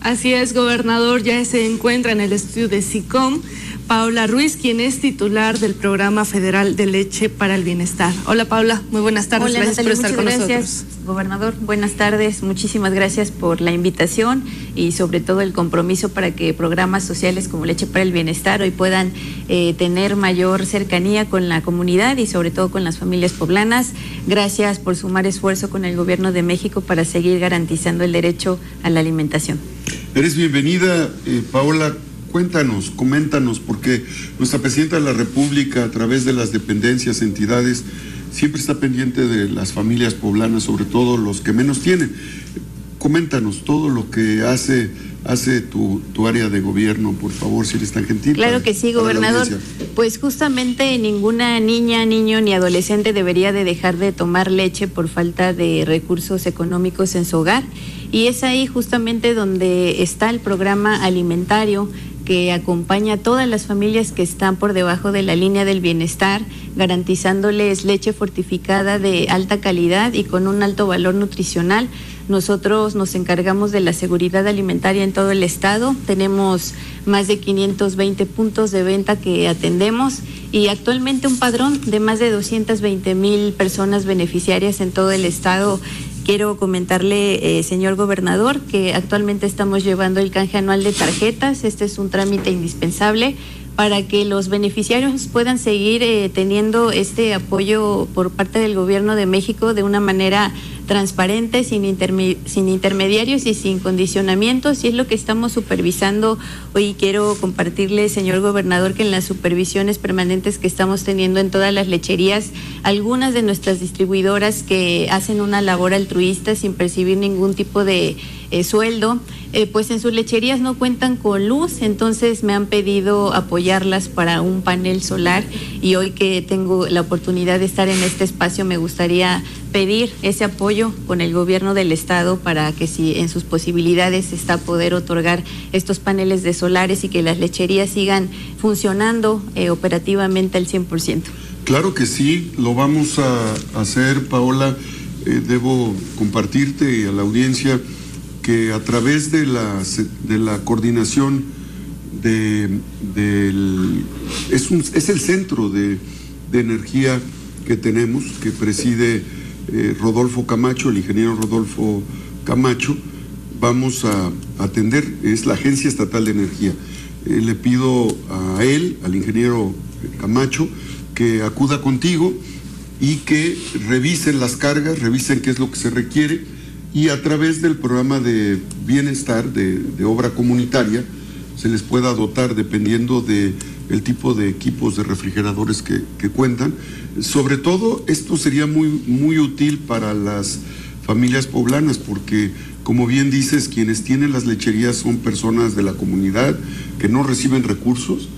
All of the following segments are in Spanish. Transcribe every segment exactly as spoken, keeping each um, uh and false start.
Así es, gobernador, ya se encuentra en el estudio de SICOM Paula Ruiz, quien es titular del Programa Federal de Leche para el Bienestar. Hola, Paula, muy buenas tardes. Hola, gracias Natalia, por estar con gracias, nosotros. Gobernador, buenas tardes, muchísimas gracias por la invitación y sobre todo el compromiso para que programas sociales como Leche para el Bienestar hoy puedan eh, tener mayor cercanía con la comunidad y sobre todo con las familias poblanas. Gracias por sumar esfuerzo con el Gobierno de México para seguir garantizando el derecho a la alimentación. Eres bienvenida, eh, Paola. Cuéntanos, coméntanos, porque nuestra Presidenta de la República, a través de las dependencias, entidades, siempre está pendiente de las familias poblanas, sobre todo los que menos tienen. Coméntanos todo lo que hace, hace tu, tu área de gobierno, por favor, si eres tan gentil. Claro para, que sí, gobernador. Pues justamente ninguna niña, niño ni adolescente debería de dejar de tomar leche por falta de recursos económicos en su hogar. Y es ahí justamente donde está el programa alimentario que acompaña a todas las familias que están por debajo de la línea del bienestar, garantizándoles leche fortificada de alta calidad y con un alto valor nutricional. Nosotros nos encargamos de la seguridad alimentaria en todo el estado, tenemos más de quinientos veinte puntos de venta que atendemos y actualmente un padrón de más de doscientas veinte mil personas beneficiarias en todo el estado. Quiero comentarle, eh, señor gobernador, que actualmente estamos llevando el canje anual de tarjetas. Este es un trámite indispensable para que los beneficiarios puedan seguir eh, teniendo este apoyo por parte del Gobierno de México de una manera transparente, sin, interme sin intermediarios y sin condicionamientos, y es lo que estamos supervisando. Hoy quiero compartirle, señor gobernador, que en las supervisiones permanentes que estamos teniendo en todas las lecherías, algunas de nuestras distribuidoras que hacen una labor altruista sin percibir ningún tipo de eh, sueldo, eh, pues en sus lecherías no cuentan con luz, entonces me han pedido apoyarlas para un panel solar, y hoy que tengo la oportunidad de estar en este espacio me gustaría pedir ese apoyo con el gobierno del estado para que, si en sus posibilidades está, poder otorgar estos paneles de solares y que las lecherías sigan funcionando eh, operativamente al cien por ciento. Claro que sí, lo vamos a hacer, Paola. Eh, debo compartirte y a la audiencia que a través de la, de la coordinación de, del, es, un, es el centro de, de energía que tenemos, que preside eh, Rodolfo Camacho, el ingeniero Rodolfo Camacho, vamos a atender, es la Agencia Estatal de Energía. Eh, le pido a él, al ingeniero Camacho, que acuda contigo y que revisen las cargas, revisen qué es lo que se requiere, y a través del programa de bienestar, de, de obra comunitaria, se les pueda dotar, dependiendo de el tipo de equipos de refrigeradores que, que cuentan. Sobre todo, esto sería muy, muy útil para las familias poblanas, porque, como bien dices, quienes tienen las lecherías son personas de la comunidad que no reciben recursos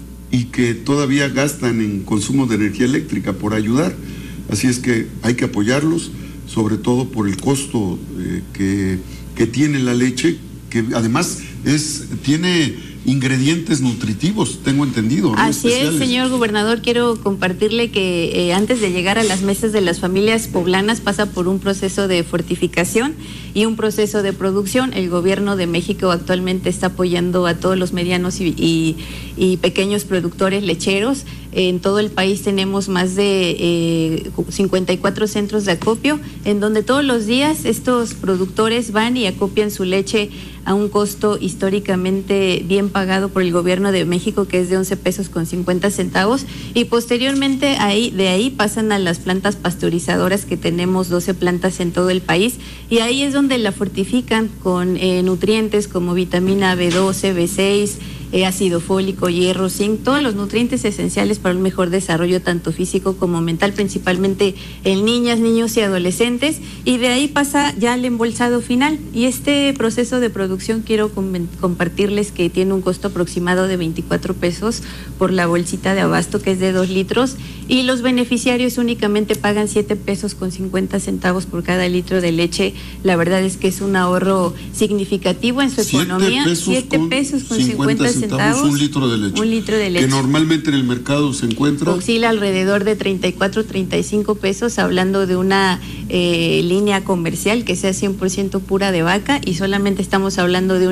y que todavía gastan en consumo de energía eléctrica por ayudar. Así es que hay que apoyarlos, sobre todo por el costo eh, que, que tiene la leche, que además es, tiene ingredientes nutritivos, tengo entendido, ¿no? Así es, señor gobernador, quiero compartirle que eh, antes de llegar a las mesas de las familias poblanas pasa por un proceso de fortificación y un proceso de producción. El Gobierno de México actualmente está apoyando a todos los medianos y, y, y pequeños productores lecheros. En todo el país tenemos más de eh, cincuenta y cuatro centros de acopio, en donde todos los días estos productores van y acopian su leche a un costo históricamente bien pagado por el Gobierno de México, que es de once pesos con cincuenta centavos, y posteriormente ahí, de ahí pasan a las plantas pasteurizadoras, que tenemos doce plantas en todo el país, y ahí es donde la fortifican con eh, nutrientes como vitamina B doce, B seis, eh, ácido fólico, hierro, zinc, todos los nutrientes esenciales para un mejor desarrollo tanto físico como mental, principalmente en niñas, niños y adolescentes, y de ahí pasa ya al embolsado final. Y este proceso de producción quiero com compartirles que tiene un costo aproximado de veinticuatro pesos por la bolsita de abasto, que es de dos litros, y los beneficiarios únicamente pagan siete pesos con cincuenta centavos por cada litro de leche. La verdad es que es un ahorro significativo en su economía. siete pesos con cincuenta centavos, un litro de leche. Un litro de leche. Que normalmente en el mercado se encuentra. Oscila alrededor de treinta y cuatro, treinta y cinco pesos, hablando de una eh, línea comercial que sea cien por ciento pura de vaca, y solamente estamos hablando de un